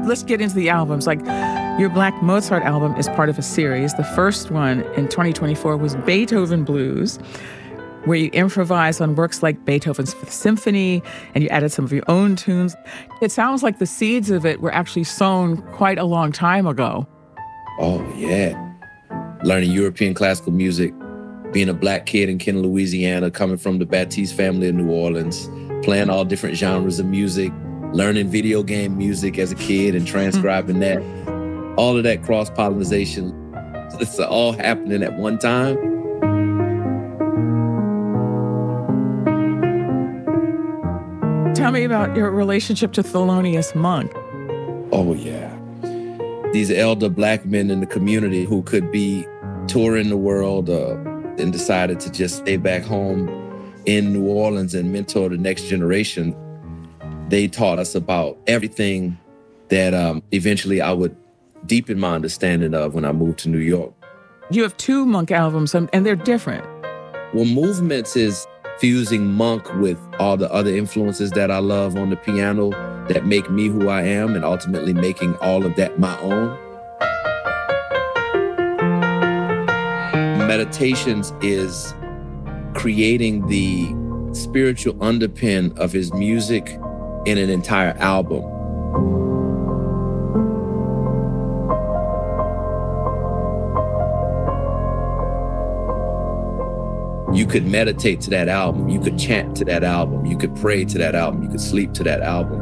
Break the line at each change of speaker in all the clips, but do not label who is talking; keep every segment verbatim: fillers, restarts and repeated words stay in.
let's get into the albums. Like, your Black Mozart album is part of a series. The first one in twenty twenty-four was Beethoven Blues, where you improvised on works like Beethoven's Fifth Symphony, and you added some of your own tunes. It sounds like the seeds of it were actually sown quite a long time ago.
Oh, yeah. Learning European classical music, being a Black kid in Kenner, Louisiana, coming from the Baptiste family in New Orleans, playing all different genres of music, learning video game music as a kid and transcribing that. All of that cross-pollination, it's all happening at one time.
Tell me about your relationship to Thelonious Monk.
Oh, yeah. These elder Black men in the community who could be touring the world uh, and decided to just stay back home in New Orleans and mentor the next generation. They taught us about everything that um, eventually I would deepen my understanding of when I moved to New York.
You have two Monk albums, and they're different.
Well, Movements is fusing Monk with all the other influences that I love on the piano that make me who I am, and ultimately making all of that my own. Meditations is creating the spiritual underpin of his music in an entire album. You could meditate to that album. You could chant to that album. You could pray to that album. You could sleep to that album.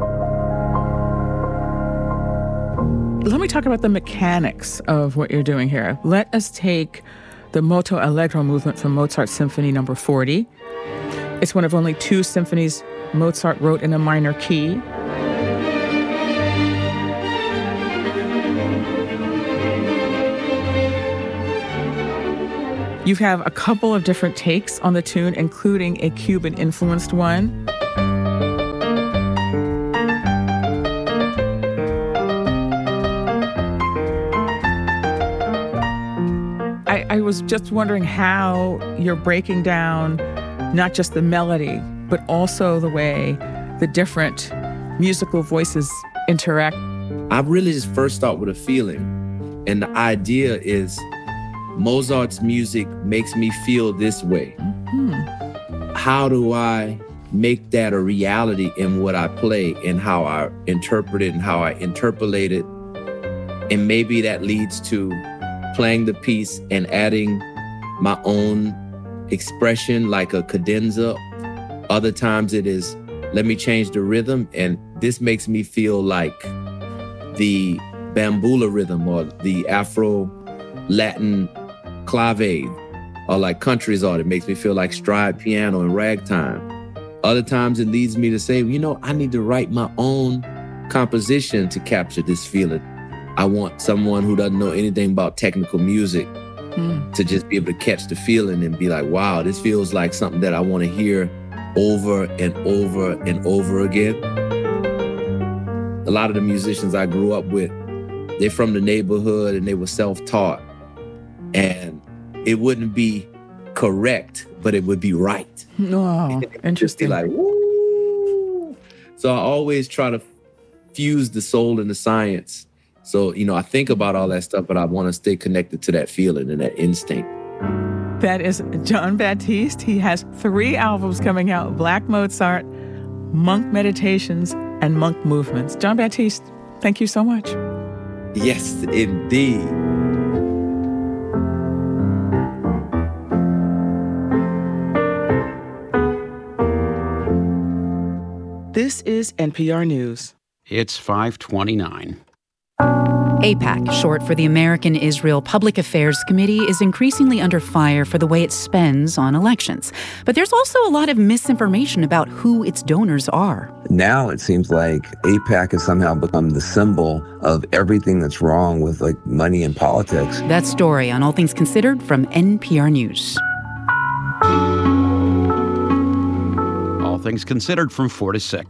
Let me talk about the mechanics of what you're doing here. Let us take the Moto Allegro movement from Mozart Symphony number forty. It's one of only two symphonies Mozart wrote in a minor key. You have a couple of different takes on the tune, including a Cuban-influenced one. I, I was just wondering how you're breaking down not just the melody, but also the way the different musical voices interact.
I really just first start with a feeling. And the idea is Mozart's music makes me feel this way. Mm-hmm. How do I make that a reality in what I play and how I interpret it and how I interpolate it? And maybe that leads to playing the piece and adding my own expression like a cadenza. Other times it is, let me change the rhythm, and this makes me feel like the bambula rhythm or the Afro-Latin clave, or like country's art. It makes me feel like stride piano and ragtime. Other times it leads me to say, you know, I need to write my own composition to capture this feeling. I want someone who doesn't know anything about technical music mm. to just be able to catch the feeling and be like, wow, this feels like something that I want to hear over and over and over again. A lot of the musicians I grew up with, they're from the neighborhood and they were self-taught. And it wouldn't be correct, but it would be right.
Oh, interesting.
Like, woo! So I always try to fuse the soul and the science. So, you know, I think about all that stuff, but I want to stay connected to that feeling and that instinct.
That is Jon Batiste. He has three albums coming out: Black Mozart, Monk Meditations, and Monk Movements. Jon Batiste, thank you so much.
Yes, indeed.
This is N P R News.
It's five twenty-nine.
AIPAC, short for the American Israel Public Affairs Committee, is increasingly under fire for the way it spends on elections. But there's also a lot of misinformation about who its donors are.
Now it seems like AIPAC has somehow become the symbol of everything that's wrong with like money and politics.
That story on All Things Considered from N P R News.
All Things Considered from four to six.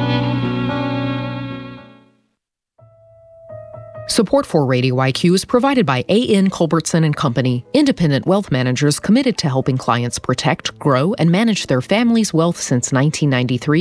Support for Radio I Q is provided by A N Culbertson and Company, independent wealth managers committed to helping clients protect, grow, and manage their family's wealth since nineteen ninety-three.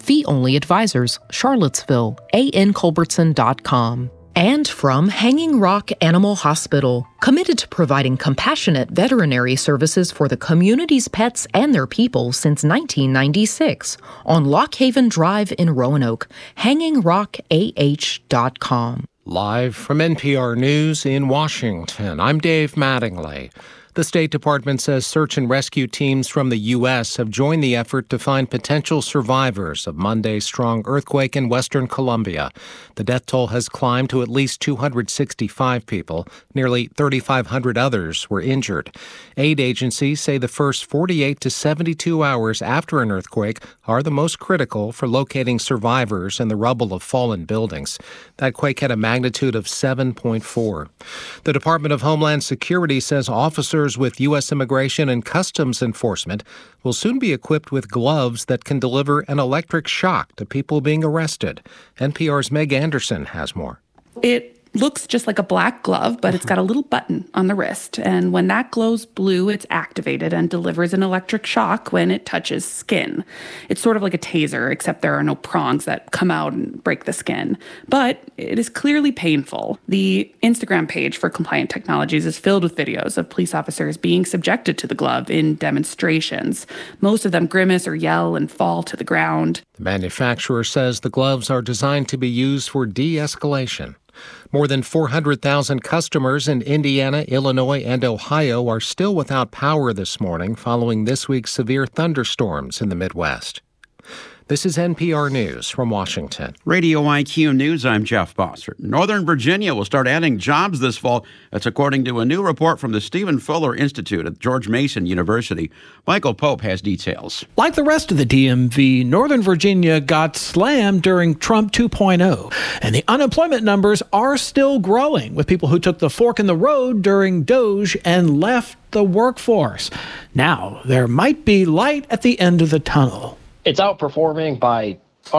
Fee-only advisors, Charlottesville, a n culbertson dot com. And from Hanging Rock Animal Hospital, committed to providing compassionate veterinary services for the community's pets and their people since nineteen ninety-six. On Lock Haven Drive in Roanoke, hanging rock a h dot com.
Live from N P R News in Washington, I'm Dave Mattingly. The State Department says search and rescue teams from the U S have joined the effort to find potential survivors of Monday's strong earthquake in western Colombia. The death toll has climbed to at least two hundred sixty-five people. Nearly thirty-five hundred others were injured. Aid agencies say the first forty-eight to seventy-two hours after an earthquake are the most critical for locating survivors in the rubble of fallen buildings. That quake had a magnitude of seven point four. The Department of Homeland Security says officers with U S Immigration and Customs Enforcement will soon be equipped with gloves that can deliver an electric shock to people being arrested. N P R's Meg Anderson has more.
It looks just like a black glove, but it's got a little button on the wrist. And when that glows blue, it's activated and delivers an electric shock when it touches skin. It's sort of like a taser, except there are no prongs that come out and break the skin. But it is clearly painful. The Instagram page for Compliant Technologies is filled with videos of police officers being subjected to the glove in demonstrations. Most of them grimace or yell and fall to the ground.
The manufacturer says the gloves are designed to be used for de-escalation. More than four hundred thousand customers in Indiana, Illinois, and Ohio are still without power this morning following this week's severe thunderstorms in the Midwest. This is N P R News from Washington.
Radio I Q News, I'm Jeff Bossert. Northern Virginia will start adding jobs this fall. That's according to a new report from the Stephen Fuller Institute at George Mason University. Michael Pope has details.
Like the rest of the D M V, Northern Virginia got slammed during Trump two point oh, and the unemployment numbers are still growing with people who took the fork in the road during Doge and left the workforce. Now, there might be light at the end of the tunnel.
It's outperforming by